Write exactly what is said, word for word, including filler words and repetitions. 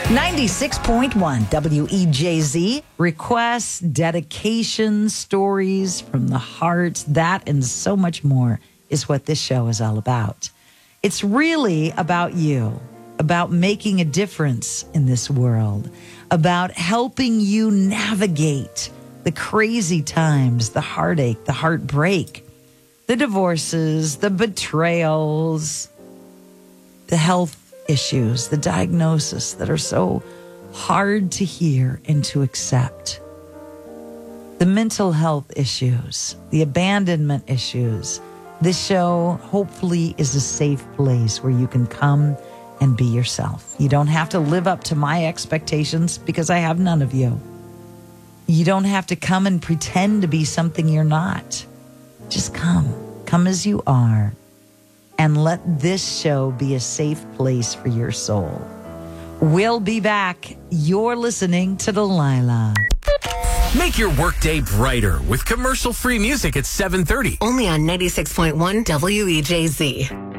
ninety-six point one W E J Z. Requests, dedications, stories from the heart, that and so much more is what this show is all about. It's really about you, about making a difference in this world, about helping you navigate the crazy times, the heartache, the heartbreak, the divorces, the betrayals, the health issues, the diagnosis that are so hard to hear and to accept, the mental health issues, the abandonment issues. This show hopefully is a safe place where you can come and be yourself. You don't have to live up to my expectations because I have none of you. You don't have to come and pretend to be something you're not. Just come. Come as you are. And let this show be a safe place for your soul. We'll be back. You're listening to Delilah. Make your workday brighter with commercial-free music at seven thirty. Only on ninety-six point one W E J Z.